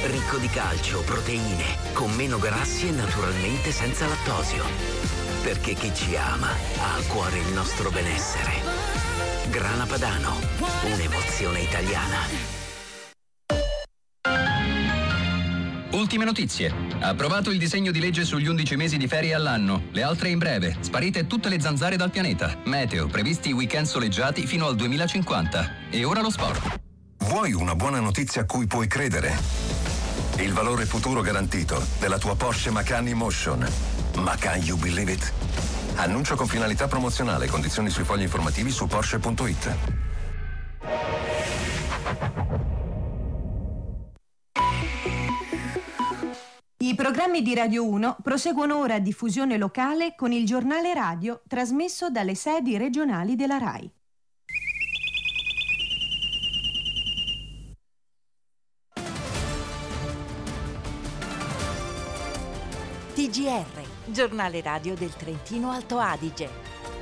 ricco di calcio, proteine, con meno grassi e naturalmente senza lattosio. Perché chi ci ama ha a cuore il nostro benessere. Grana Padano, un'emozione italiana. Ultime notizie. Approvato il disegno di legge sugli 11 mesi di ferie all'anno. Le altre in breve. Sparite tutte le zanzare dal pianeta. Meteo, previsti weekend soleggiati fino al 2050. E ora lo sport. Vuoi una buona notizia a cui puoi credere? Il valore futuro garantito della tua Porsche Macan E-Motion. Macan You Believe It? Annuncio con finalità promozionale. Condizioni sui fogli informativi su Porsche.it. I programmi di Radio 1 proseguono ora a diffusione locale con il giornale radio trasmesso dalle sedi regionali della RAI. TGR, giornale radio del Trentino Alto Adige.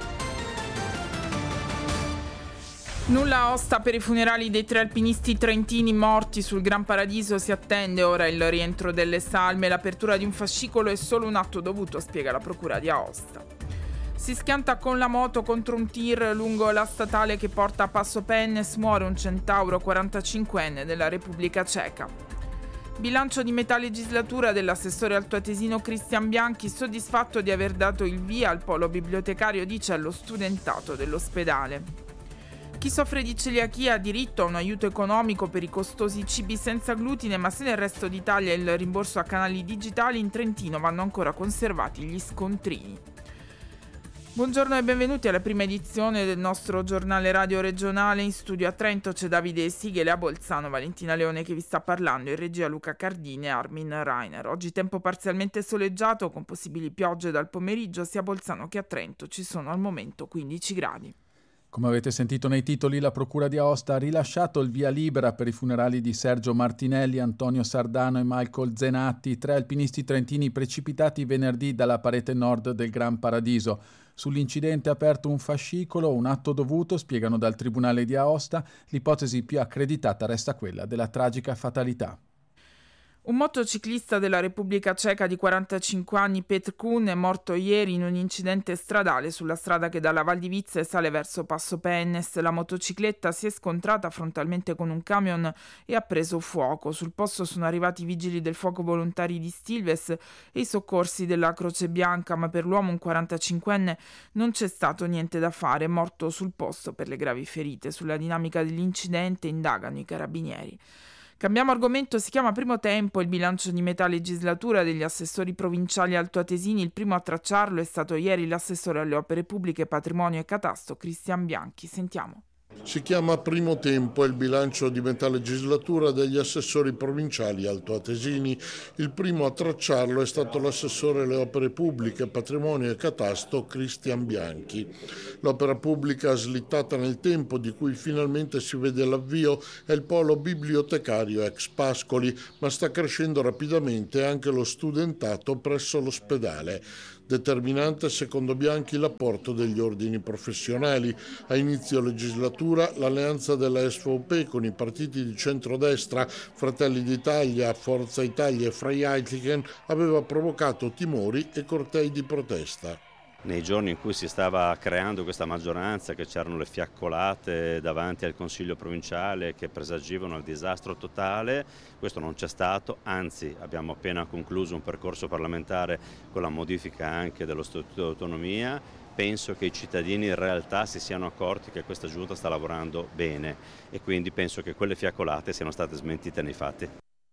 Nulla osta per i funerali dei 3 alpinisti trentini morti sul Gran Paradiso. Si attende ora il rientro delle salme. L'apertura di un fascicolo è solo un atto dovuto, spiega la procura di Aosta. Si schianta con la moto contro un tir lungo la statale che porta a Passo Pennes. Muore un centauro 45enne della Repubblica Ceca. Bilancio di metà legislatura dell'assessore altoatesino Cristian Bianchi, soddisfatto di aver dato il via al polo bibliotecario, dice allo studentato dell'ospedale. Chi soffre di celiachia ha diritto a un aiuto economico per i costosi cibi senza glutine, ma se nel resto d'Italia il rimborso a canali digitali, in Trentino vanno ancora conservati gli scontrini. Buongiorno e benvenuti alla prima edizione del nostro giornale radio regionale. In studio a Trento c'è Davide Sighele, a Bolzano Valentina Leone che vi sta parlando, in regia Luca Cardini e Armin Reiner. Oggi tempo parzialmente soleggiato con possibili piogge dal pomeriggio, sia a Bolzano che a Trento ci sono al momento 15 gradi. Come avete sentito nei titoli, la Procura di Aosta ha rilasciato il via libera per i funerali di Sergio Martinelli, Antonio Sardano e Michael Zenatti, 3 alpinisti trentini precipitati venerdì dalla parete nord del Gran Paradiso. Sull'incidente è aperto un fascicolo, un atto dovuto, spiegano dal Tribunale di Aosta. L'ipotesi più accreditata resta quella della tragica fatalità. Un motociclista della Repubblica Ceca di 45 anni, Petr Kun, è morto ieri in un incidente stradale sulla strada che dalla Val di Vizze sale verso Passo Pennes. La motocicletta si è scontrata frontalmente con un camion e ha preso fuoco. Sul posto sono arrivati i vigili del fuoco volontari di Stilves e i soccorsi della Croce Bianca, ma per l'uomo, un 45enne, non c'è stato niente da fare. È morto sul posto per le gravi ferite. Sulla dinamica dell'incidente indagano i carabinieri. Cambiamo argomento, si chiama Primo Tempo, il bilancio di metà legislatura degli assessori provinciali altoatesini. Il primo a tracciarlo è stato ieri l'assessore alle opere pubbliche, patrimonio e catasto Cristian Bianchi. Sentiamo. Si chiama Primo Tempo il bilancio di metà legislatura degli assessori provinciali altoatesini. Il primo a tracciarlo è stato l'assessore alle opere pubbliche, patrimonio e catasto Cristian Bianchi. L'opera pubblica slittata nel tempo, di cui finalmente si vede l'avvio, è il polo bibliotecario ex Pascoli, ma sta crescendo rapidamente anche lo studentato presso l'ospedale. Determinante, secondo Bianchi, l'apporto degli ordini professionali. A inizio legislatura l'alleanza della SVP con i partiti di centrodestra, Fratelli d'Italia, Forza Italia e Freiheitlichen aveva provocato timori e cortei di protesta. Nei giorni in cui si stava creando questa maggioranza, che c'erano le fiaccolate davanti al Consiglio provinciale che presagivano il disastro totale, questo non c'è stato, anzi abbiamo appena concluso un percorso parlamentare con la modifica anche dello Statuto di Autonomia. Penso che i cittadini in realtà si siano accorti che questa giunta sta lavorando bene e quindi penso che quelle fiaccolate siano state smentite nei fatti.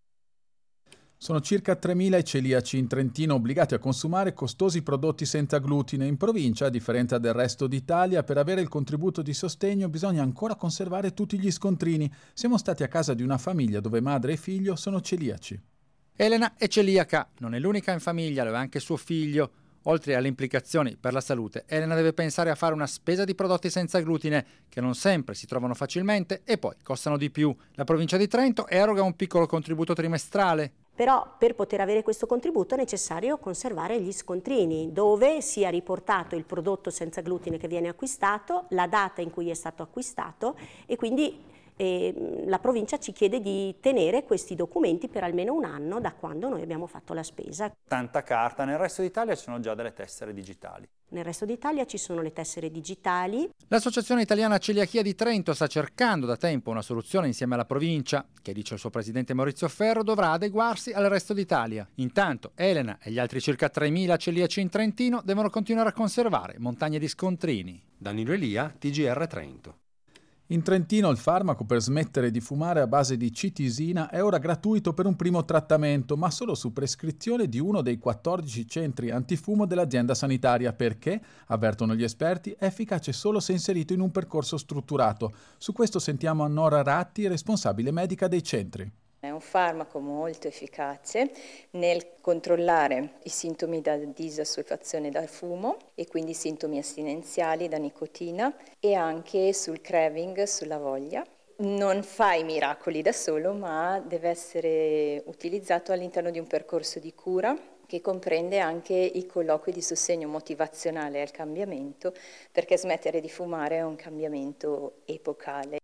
Sono circa 3.000 i celiaci in Trentino obbligati a consumare costosi prodotti senza glutine. In provincia, a differenza del resto d'Italia, per avere il contributo di sostegno bisogna ancora conservare tutti gli scontrini. Siamo stati a casa di una famiglia dove madre e figlio sono celiaci. Elena è celiaca, non è l'unica in famiglia, lo è anche suo figlio. Oltre alle implicazioni per la salute, Elena deve pensare a fare una spesa di prodotti senza glutine, che non sempre si trovano facilmente e poi costano di più. La provincia di Trento eroga un piccolo contributo trimestrale. Però per poter avere questo contributo è necessario conservare gli scontrini, dove sia riportato il prodotto senza glutine che viene acquistato, la data in cui è stato acquistato e quindi e la provincia ci chiede di tenere questi documenti per almeno un anno da quando noi abbiamo fatto la spesa. Tanta carta, nel resto d'Italia ci sono già delle tessere digitali. Nel resto d'Italia ci sono le tessere digitali. L'Associazione Italiana Celiachia di Trento sta cercando da tempo una soluzione insieme alla provincia, che dice il suo presidente Maurizio Ferro dovrà adeguarsi al resto d'Italia. Intanto Elena e gli altri circa 3.000 celiaci in Trentino devono continuare a conservare montagne di scontrini. Danilo Elia, TGR Trento. In Trentino il farmaco per smettere di fumare a base di citisina è ora gratuito per un primo trattamento, ma solo su prescrizione di uno dei 14 centri antifumo dell'azienda sanitaria perché, avvertono gli esperti, è efficace solo se inserito in un percorso strutturato. Su questo sentiamo Nora Ratti, responsabile medica dei centri. È un farmaco molto efficace nel controllare i sintomi da disassuefazione dal fumo e quindi sintomi astinenziali da nicotina e anche sul craving, sulla voglia. Non fa i miracoli da solo, ma deve essere utilizzato all'interno di un percorso di cura che comprende anche i colloqui di sostegno motivazionale al cambiamento, perché smettere di fumare è un cambiamento epocale.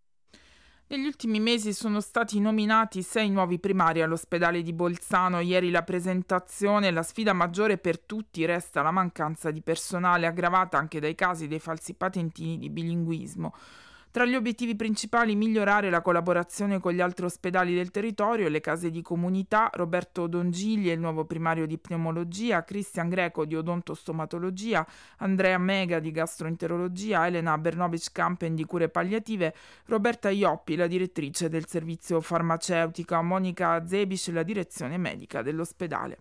Negli ultimi mesi sono stati nominati 6 nuovi primari all'ospedale di Bolzano. Ieri la presentazione, la sfida maggiore per tutti resta la mancanza di personale, aggravata anche dai casi dei falsi patentini di bilinguismo. Tra gli obiettivi principali migliorare la collaborazione con gli altri ospedali del territorio e le case di comunità. Roberto Dongigli è il nuovo primario di pneumologia, Cristian Greco di odontostomatologia, Andrea Mega di gastroenterologia, Elena Bernovic-Campen di cure palliative, Roberta Ioppi la direttrice del servizio farmaceutica, Monica Zebic la direzione medica dell'ospedale.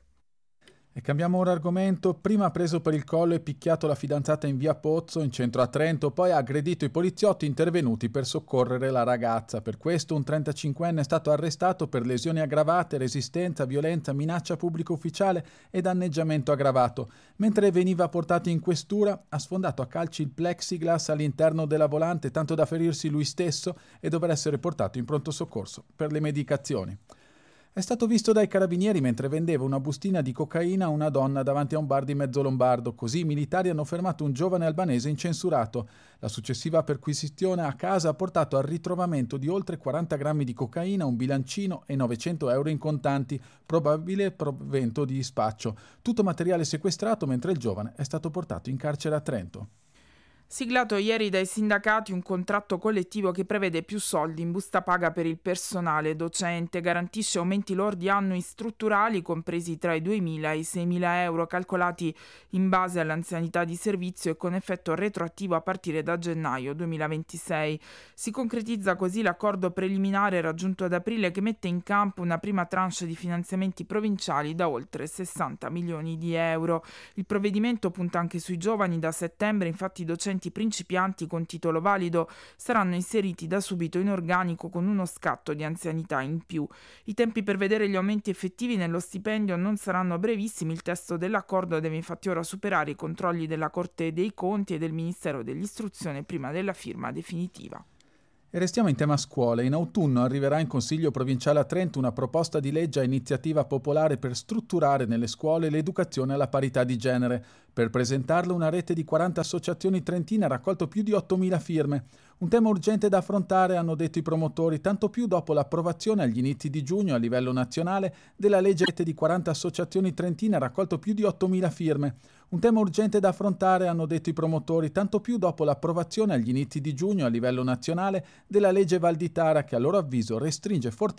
E cambiamo ora argomento. Prima ha preso per il collo e picchiato la fidanzata in via Pozzo, in centro a Trento, poi ha aggredito i poliziotti intervenuti per soccorrere la ragazza. Per questo un 35enne è stato arrestato per lesioni aggravate, resistenza, violenza, minaccia pubblico ufficiale e danneggiamento aggravato. Mentre veniva portato in questura, ha sfondato a calci il plexiglass all'interno della volante, tanto da ferirsi lui stesso e dover essere portato in pronto soccorso per le medicazioni. È stato visto dai carabinieri mentre vendeva una bustina di cocaina a una donna davanti a un bar di Mezzolombardo. Così i militari hanno fermato un giovane albanese incensurato. La successiva perquisizione a casa ha portato al ritrovamento di oltre 40 grammi di cocaina, un bilancino e 900 euro in contanti, probabile provento di spaccio. Tutto materiale sequestrato mentre il giovane è stato portato in carcere a Trento. Siglato ieri dai sindacati un contratto collettivo che prevede più soldi in busta paga per il personale docente, garantisce aumenti lordi annui strutturali compresi tra i 2.000 e i 6.000 euro calcolati in base all'anzianità di servizio e con effetto retroattivo a partire da gennaio 2026. Si concretizza così l'accordo preliminare raggiunto ad aprile che mette in campo una prima tranche di finanziamenti provinciali da oltre 60 milioni di euro. Il provvedimento punta anche sui giovani. Da settembre infatti i docenti principianti con titolo valido saranno inseriti da subito in organico con uno scatto di anzianità in più. I tempi per vedere gli aumenti effettivi nello stipendio non saranno brevissimi. Il testo dell'accordo deve infatti ora superare i controlli della Corte dei Conti e del Ministero dell'Istruzione prima della firma definitiva. E restiamo in tema scuole. In autunno arriverà in Consiglio provinciale a Trento una proposta di legge a iniziativa popolare per strutturare nelle scuole l'educazione alla parità di genere. Per presentarlo una rete di 40 associazioni trentine ha raccolto più di 8.000 firme. Un tema urgente da affrontare, hanno detto i promotori, tanto più dopo l'approvazione agli inizi di giugno a livello nazionale della legge di 40 associazioni trentine ha raccolto più di 8.000 firme. Un tema urgente da affrontare, hanno detto i promotori, tanto più dopo l'approvazione agli inizi di giugno a livello nazionale della legge Valditara che a loro avviso restringe fortemente